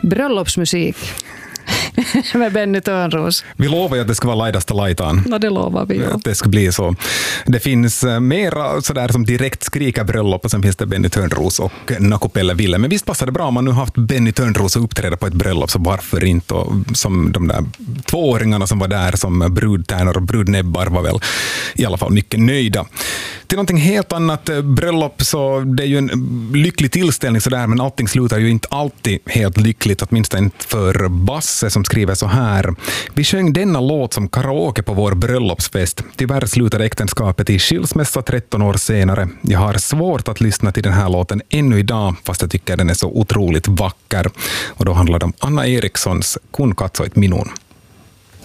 Bröllopsmusik med Benny Törnros. Vi lovar ju att det ska vara lajdasta lajtan. Ja, det lovar vi ju. Att det ska bli så. Det finns mera sådär som direkt skriker bröllop, och sen finns det Benny Törnros och Nakupelle Ville. Men visst passar det bra om man nu haft Benny Törnros att uppträda på ett bröllop, så varför inte? Och som de där 2-åringarna som var där som brudtärnor och brudnäbbar var väl i alla fall mycket nöjda. Till någonting helt annat, bröllop, så det är ju en lycklig tillställning sådär, men allting slutar ju inte alltid helt lyckligt, åtminstone inte för Basse som skriver så här: vi sjöng denna låt som karaoke på vår bröllopsfest. Tyvärr slutade äktenskapet i skilsmässa 13 år senare. Jag har svårt att lyssna till den här låten ännu idag, fast jag tycker den är så otroligt vacker. Och då handlar det om Anna Erikssons Kun katsoit minun.